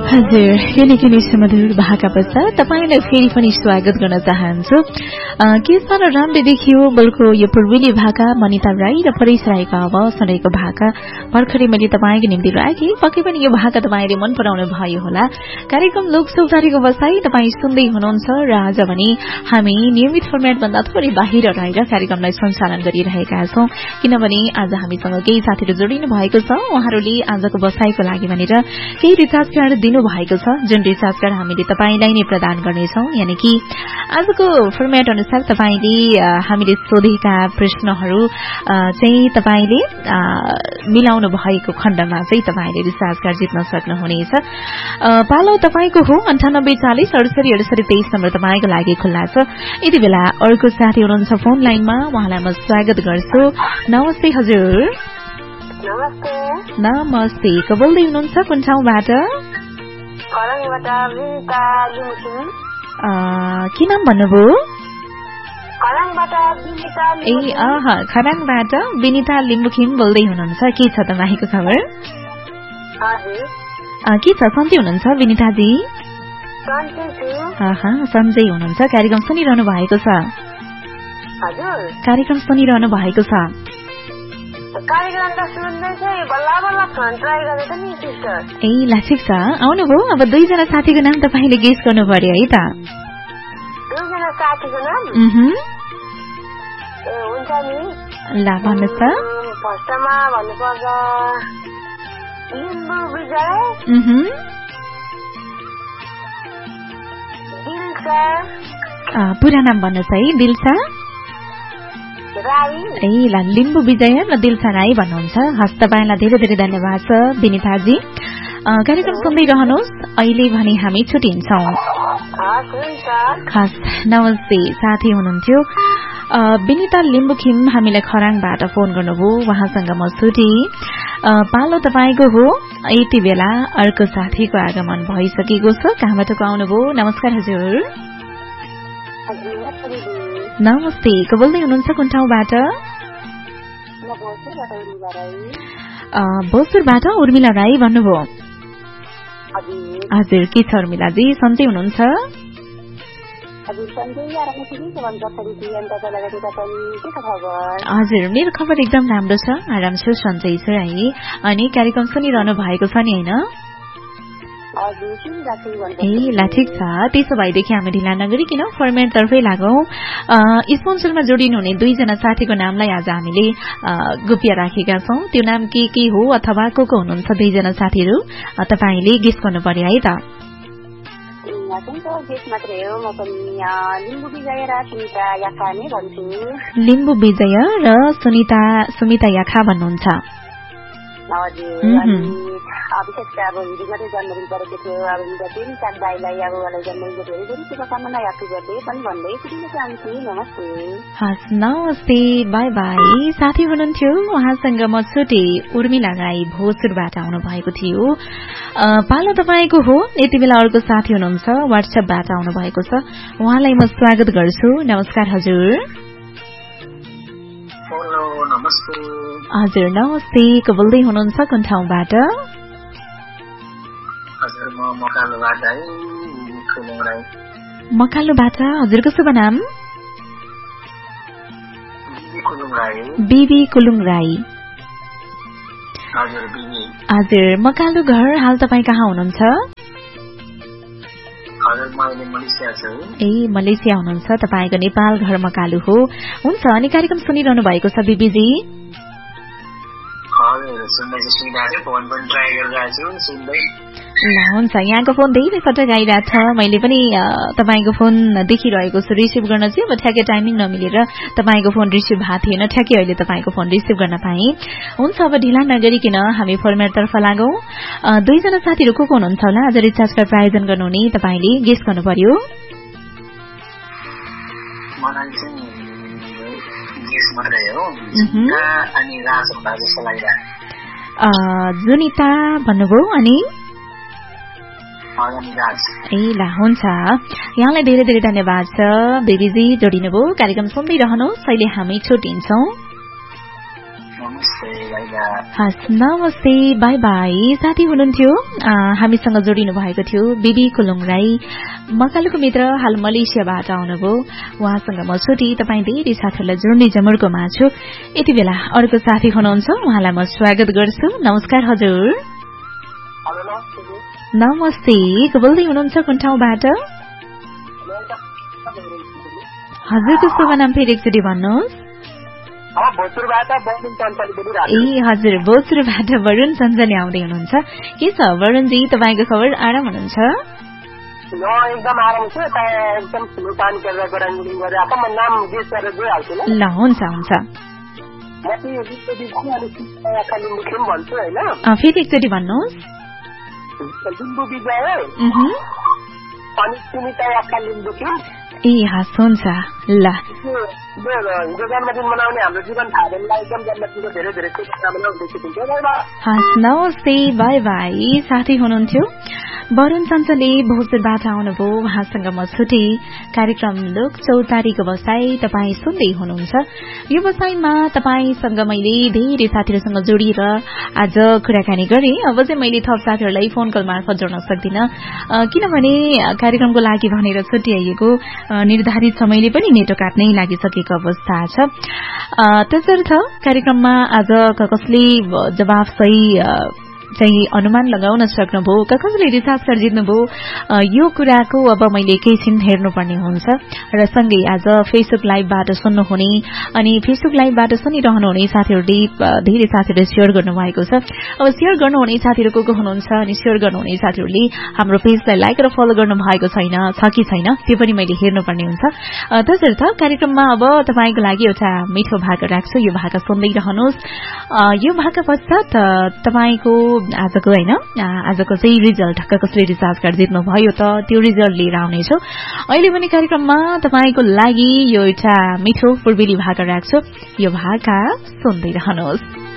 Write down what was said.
हजुर यो निकै नै सुमधुर भाका पश्चात तपाईलाई फेरि पनि स्वागत गर्न चाहन्छु। केशर रामले देखियो बल्को यो पूर्वेली भाका मनिता राई र परेश राईको आवाज सुनेको भाका भर्खरै मैले तपाईको निम्ति राखेँ। पक्कै पनि यो भाका तपाईले मन पराउनु भयो होला। कार्यक्रम लोकसौतारीको बसाई तपाई सुन्दै हुनुहुन्छ र आज भने हामी नियमित फर्मेट भन्दा थोरै बाहिर रहेर कार्यक्रमलाई सञ्चालन गरिरहेका छौं, किनभने आज हामीसँग केही साथीहरू जोडिनु भएको छ। उहाँहरूले आजको बसाईको लागि भनेर केही रिचार्ज कार्ड दिनु भएको छ, जुन रिचार्ज कार्ड हामीले तपाईलाई नै प्रदान गर्नेछौं। यानि कि आजको फर्मेट अनुसार तपाईले हामीले सोधेका प्रश्नहरू चाहिँ तपाईले मिलाउनु भएको खण्डमा चाहिँ तपाईले रिचार्ज कार्ड जित्न सक्नुहुनेछ। पालो तपाईको हो 9840 68 68 23 नम्बर तपाईको लागि खुल्ला छ। यति बेला अर्को साथी हुनुहुन्छ फोन लाइनमा, उहाँलाई म स्वागत गर्छु। नमस्ते हजुर। नमस्ते। नमस्ते, को बोल्दै हुनुहुन्छ, कुन ठाउँबाट? खराङबाट बिनिता लिम्बुखिम। के नाम भन्नुभयो? खराङबाट बिनिता। ए खराङबाट बिनिता लिम्बुखिम बोल्दै हुनुहुन्छ। के छ तपाईको खबर? हजुर। के छ, सन्चै हुनुहुन्छ बिनिताजी? सन्चै छु। सन्चै हुनुहुन्छ। कार्यक्रम सुनिरहनु भएको छ? हजुर। कार्यक्रम सुनिरहनु भएको छ? कार्यक्रम त सुन्दै छै, बल्ल बल्ल फोन ट्राई गरेको नि सिस्टर। ए ल ठिक छ, आउनुभयो। अब दुईजना साथीको नाम तपाईले गेस गर्नु पर्यो है त। दुईजना साथीको नाम? ए हुन्छ नि। ल भन्नुहोस् त। फर्स्टमा भन्नुपर्छ लिम्बु विजय, दिलसा। पुरा नाम भन्नुहोस् है। दिलसा राई। ए ल लिम्बु विजय र दिलसा राई भन्नुहुन्छ। हस्, तपाईलाई धेरै धेरै धन्यवाद छ बिनिताजी। कार्यक्रम सुन्दै रहनुहोस्। अहिले भने हामी छुटिन्छौं। हस्, नमस्ते। साथी हुनुहुन्थ्यो बिनिता लिम्बुखिम, हामीलाई खराङबाट फोन गर्नुभयो, उहाँसँग म छुटी। पालो तपाईको हो। यति बेला अर्को साथीको आगमन भइसकेको छ। कहाँबाट आउनुभयो? नमस्कार हजुर। नमस्ते, को बोल्दै हुनुहुन्छ, कुन ठाउँबाट? बोसुरबाट उर्मिला राई भन्नुभयो। हजुर, के छ उर्मिलाजी, सन्चै हुनुहुन्छ? हजुर, मेरो खबर एकदम राम्रो छ, आराम छु, सन्चै छु है। अनि कार्यक्रम सुनिरहनु भएको छ नि होइन? ए ल ठिक छ। त्यसो भएदेखि हामी ढिला नगरिकन फर्मेट तर्फै लागौं। स्पोन्सरमा जोडिनु हुने दुईजना साथीको नामलाई आज हामीले गोप्य राखेका छौं। त्यो नाम के हो अथवा को हुनुहुन्छ दुईजना साथीहरू तपाईले गेस गर्नु पर्यो है त। लिम्बु विजय र सुनिता याखा भन्नुहुन्छ। विशेष अब हिजो मात्रै जन्मदिन परेको थियो। अब फेरि साथीभाइलाई अब उहाँलाई जन्मदिनको धेरै धेरै शुभकामना ह्याप्पी बर्थडे पनि भन्दै सुन्न चाहन्छु। नमस्ते। हस्, नमस्ते, बाई बाई। साथी हुनुहुन्थ्यो, उहाँसँग म छुटे। उर्मिला राई भोजपुरबाट आउनु भएको थियो। पालो तपाईको हो। यति बेला अर्को साथी हुनुहुन्छ, वाट्सएपबाट आउनु भएको छ, उहाँलाई म स्वागत गर्छु। नमस्कार हजुर। हजुर, नमस्ते, को बोल्दै हुनुहुन्छ, कुन ठाउँबाट? मकालुबाट। हजुरको शुभ नाम? बिबी कुलुङ राई। हजुर, मकालु घर। हाल तपाईँ कहाँ हुनुहुन्छ? ए मलेसिया हुनुहुन्छ। तपाईँको नेपाल घर मकालु हो। हुन्छ, अनि कार्यक्रम सुनिरहनु भएको छ बिबीजी? ल हुन्छ, यहाँको फोन धेरै पटक आइरहेको छ। मैले पनि तपाईँको फोन देखिरहेको छु, रिसिभ गर्न चाहिँ अब ठ्याक्कै टाइमिङ नमिलेर तपाईँको फोन रिसिभ भएको थिएन। ठ्याक्कै अहिले तपाईँको फोन रिसिभ गर्न पाएँ। हुन्छ, अब ढिला नगरिकन हामी फर्मेटतर्फ लागौं। दुईजना साथीहरू को हुनुहुन्छ होला आज रिचार्ज कार्ड प्रायोजन गर्नुहुने? तपाईँले गेस गर्नु पर्यो। जुनिता भन्नुभयो। अनि ए ल हुन्छ, यहाँलाई धेरै धेरै धन्यवाद छ बेबीजी, जोडिनुभयो। कार्यक्रम सुन्दै रहनुहोस्। अहिले हामी छुटिन्छौं। हस् नमस्ते बाई बाई। साथी हुनुहुन्थ्यो हामीसँग जोडिनु भएको थियो बिबी कुलुङ राई, मकालुको मित्र, हाल मलेसियाबाट आउनुभयो। उहाँसँग म छुटी। तपाईँ धेरै साथीहरूलाई जोड्ने जमर्कोमा छु। यति बेला अर्को साथी हुनुहुन्छ, उहाँलाई म स्वागत गर्छु। नमस्कार हजुर। नमस्ते, को बोल्दै हुनुहुन्छ, कुन ठाउँबाट? हजुरको शुभ नाम फेरि एकचोटि भन्नुहोस्। ए हजुर, भोजपुरबाट वरुण सञ्जनी आउँदै हुनुहुन्छ। के छ वरुणजी, तपाईँको खबर? आराम हुनुहुन्छ? ल हुन्छ हुन्छ, फेरि एकचोटि भन्नुहोस्। ए हस् हुन्छ ल। हस् नमस्ते बाई बाई। साथी हुनुहुन्थ्यो वरुण सञ्चले भोजपुरबाट आउनुभयो। उहाँसँग म छुटे। कार्यक्रम लोक चौतारीको बसाई तपाईँ सुन्दै हुनुहुन्छ। यो बसाईमा तपाईँसँग मैले धेरै साथीहरूसँग जोडिएर आज कुराकानी गरेँ। अब चाहिँ मैले थप साथीहरूलाई फोन कल मार्फत जोड्न सक्दिनँ, किनभने कार्यक्रमको लागि भनेर छुट्याइएको निर्धारित समयले पनि नेटो काट्नै लागिसकेको अवस्था छ। त्यसर्थ कार्यक्रममा आज कसले जवाफ सही चाहिँ अनुमान लगाउन सक्नुभयो, कसले रिचार्ज कार्ड जित्नुभयो, यो कुराको अब मैले एकैछिन हेर्नुपर्ने हुन्छ। र सँगै आज फेसबुक लाइभबाट सुन्नुहुने अनि फेसबुक लाइभबाट सुनिरहनुहुने साथीहरूले धेरै साथीहरूले सेयर गर्नुभएको छ। अब सेयर गर्नुहुने साथीहरू को हुनुहुन्छ अनि सेयर गर्नुहुने साथीहरूले हाम्रो पेजलाई लाइक र फलो गर्नु भएको छैन कि छैन त्यो पनि मैले हेर्नुपर्ने हुन्छ। त्यसर्थ कार्यक्रममा अब तपाईँको लागि एउटा मिठो भाका राख्छु। यो भाका सुन्दै रहनुहोस्। यो भाका पश्चात तपाईँको आजको चाहिँ रिजल्ट, कसले रिचार्ज कार्ड जित्नु भयो त त्यो रिजल्ट लिएर आउनेछु। अहिले पनि कार्यक्रममा तपाईँको लागि यो एउटा मिठो पूर्वेली भाका राख्छु। यो भाका सुन्दै रहनुहोस्।